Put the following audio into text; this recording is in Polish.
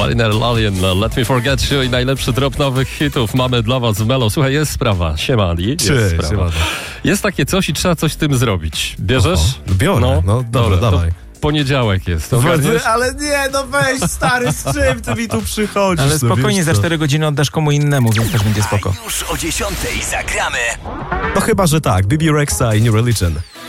Liner Lalien, Let Me Forget You i najlepszy drop nowych hitów mamy dla was w Melo. Słuchaj, jest sprawa. Siema, Ali. Jest sprawa. Jest takie coś i trzeba coś z tym zrobić. Bierzesz? Biorę. No dobra, dawaj. Poniedziałek jest. Ale nie, no weź stary, z czym ty mi tu przychodzisz? Ale spokojnie, za 4 godziny oddasz komu innemu, więc też będzie spoko. Już o 10:00 zagramy. No chyba, że tak. Bibi Rexa i New Religion.